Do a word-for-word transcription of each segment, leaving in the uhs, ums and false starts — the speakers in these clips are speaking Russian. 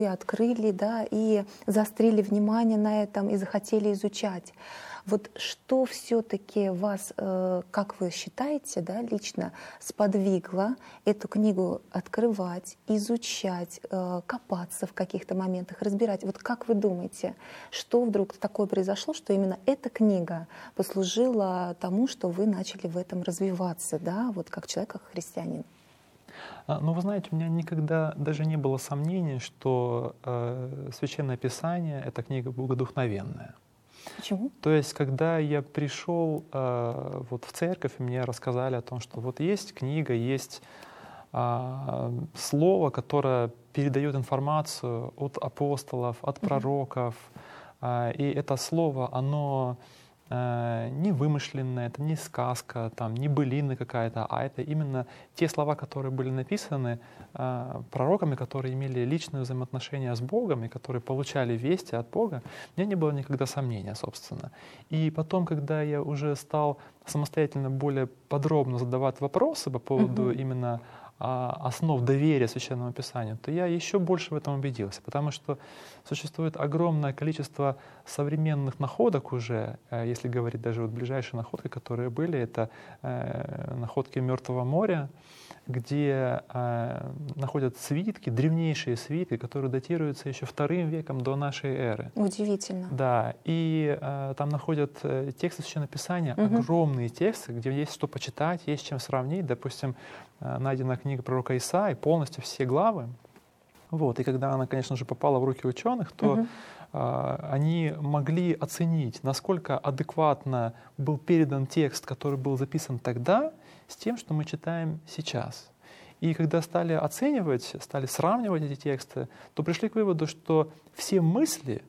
и открыли, да, и заострили внимание на этом, и захотели изучать. Вот что все-таки вас, э, как вы считаете, да, лично сподвигло эту книгу открывать, изучать, э, копаться в каких-то моментах, разбирать? Вот как вы думаете, что вдруг такое произошло, что именно эта книга послужила тому, что вы начали в этом развиваться, да, вот как человек, как христианин? Ну, вы знаете, у меня никогда даже не было сомнений, что э, Священное Писание — это книга богодухновенная. Почему? То есть, когда я пришел э, вот в церковь, и мне рассказали о том, что вот есть книга, есть э, слово, которое передает информацию от апостолов, от пророков, э, и это слово, оно э, не вымышленное, это не сказка, там, не былина какая-то, а это именно те слова, которые были написаны э, пророками, которые имели личное взаимоотношение с Богом и которые получали вести от Бога. У меня не было никогда сомнения, собственно. И потом, когда я уже стал самостоятельно более подробно задавать вопросы по поводу uh-huh. именно а, основ доверия Священному Писанию, то я еще больше в этом убедился, потому что существует огромное количество современных находок уже, если говорить даже вот ближайшие находки, которые были, это э, находки Мертвого моря, где э, находят свитки, древнейшие свитки, которые датируются еще вторым веком до нашей эры. Удивительно. Да, и э, там находят э, тексты Священного Писания, угу. огромные тексты, где есть что почитать, есть чем сравнить. Допустим, э, найдена книга пророка Исаии, полностью все главы. Вот, и когда она, конечно же, попала в руки ученых, то угу. э, они могли оценить, насколько адекватно был передан текст, который был записан тогда, с тем, что мы читаем сейчас. И когда стали оценивать, стали сравнивать эти тексты, то пришли к выводу, что все мысли,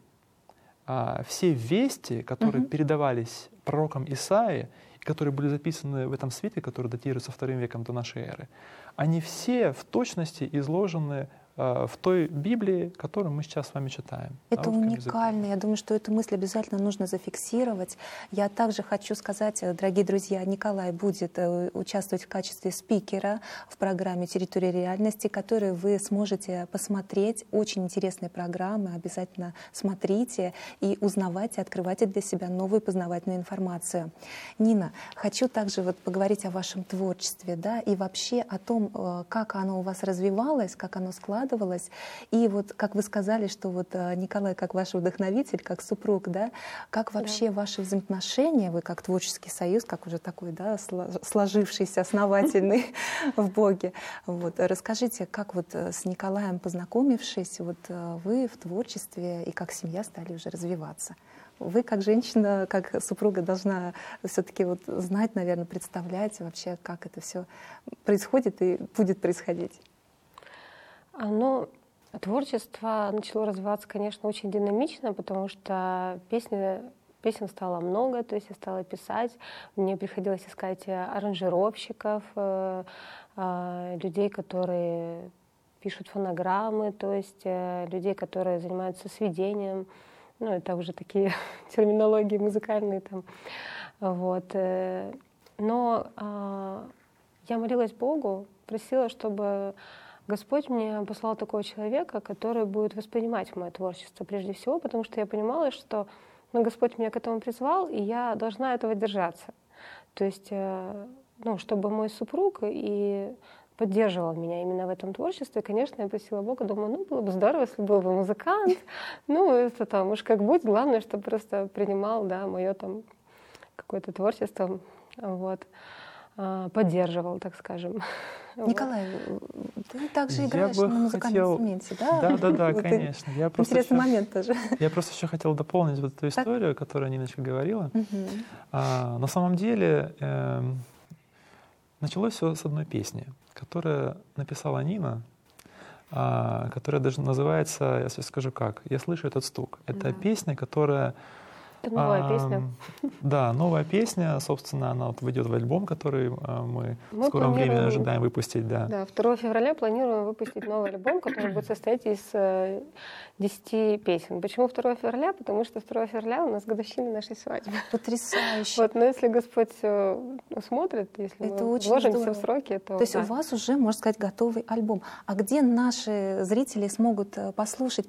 все вести, которые uh-huh. передавались пророкам Исаии, которые были записаны в этом свитке, который датируется вторым веком до нашей эры, они все в точности изложены в той Библии, которую мы сейчас с вами читаем. Это уникально. Я думаю, что эту мысль обязательно нужно зафиксировать. Я также хочу сказать, дорогие друзья, Николай будет участвовать в качестве спикера в программе «Территория реальности», которую вы сможете посмотреть. Очень интересные программы. Обязательно смотрите и узнавайте, открывайте для себя новую познавательную информацию. Нина, хочу также вот поговорить о вашем творчестве, да, и вообще о том, как оно у вас развивалось, как оно складывалось. И вот, как вы сказали, что вот Николай как ваш вдохновитель, как супруг, да, как вообще да. ваши взаимоотношения, вы как творческий союз, как уже такой, да, сложившийся, основательный в Боге. Вот. Расскажите, как вот с Николаем познакомившись, вот вы в творчестве и как семья стали уже развиваться? Вы как женщина, как супруга должна все-таки вот знать, наверное, представлять вообще, как это все происходит и будет происходить. Ну, творчество начало развиваться, конечно, очень динамично, потому что песни, песен стало много, то есть я стала писать, мне приходилось искать аранжировщиков, людей, которые пишут фонограммы, то есть людей, которые занимаются сведением, ну, это уже такие терминологии музыкальные там, вот. Но я молилась Богу, просила, чтобы Господь мне послал такого человека, который будет воспринимать мое творчество прежде всего, потому что я понимала, что ну, Господь меня к этому призвал, и я должна этого держаться. То есть, ну, чтобы мой супруг и поддерживал меня именно в этом творчестве. Конечно, я просила Бога, думаю, ну, было бы здорово, если был бы музыкант. Ну, это там уж как будет, главное, чтобы просто принимал, да, мое там какое-то творчество, вот, поддерживал, так скажем. Николай, ты также играешь на музыкальном хотел... инструменте, да? Да, да, да, вот конечно. Я интересный еще... момент тоже. Я просто еще хотел дополнить вот эту историю, так? которую Ниночка говорила. Угу. А, на самом деле э, началось все с одной песни, которую написала Нина, а, которая даже называется, я сейчас скажу как, «Я слышу этот стук». Это да. песня, которая Это новая а, песня. Да, новая песня, собственно, она вот войдет в альбом, который а, мы, мы в скором времени ожидаем выпустить. Да. Да, второго февраля планируем выпустить новый альбом, который будет состоять из э, десяти песен. Почему второго февраля? Потому что второго февраля у нас годовщина нашей свадьбы. Потрясающе. Вот, но если Господь смотрит, если это мы вложимся в сроки, то... То есть да. у вас уже, можно сказать, готовый альбом. А где наши зрители смогут послушать